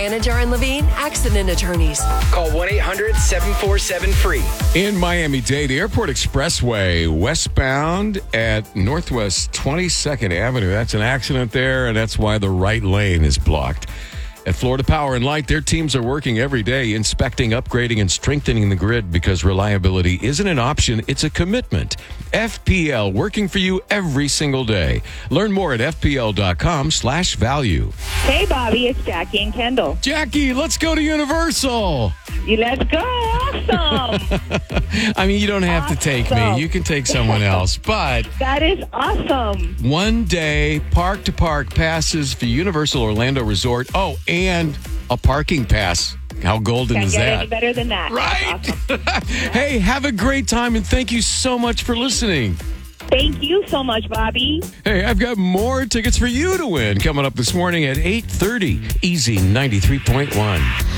Anajar and Levine Accident Attorneys. Call 1-800-747-FREE. In Miami-Dade, Airport Expressway, westbound at Northwest 22nd Avenue. That's an accident there, and that's why the right lane is blocked. At Florida Power and Light, their teams are working every day, inspecting, upgrading, and strengthening the grid because reliability isn't an option, it's a commitment. FPL, working for you every single day. Learn more at fpl.com/value. Hey, Bobby, it's Jackie and Kendall. Jackie, let's go to Universal. Let's go. Awesome. I mean, you don't have to take me. You can take someone else. But That is awesome. one day, park-to-park passes for Universal Orlando Resort. Oh, and a parking pass. How golden Can't is get that? any better than that. Right? That's awesome. Hey, have a great time, and thank you so much for listening. Thank you so much, Bobby. Hey, I've got more tickets for you to win coming up this morning at 8:30. Easy 93.1.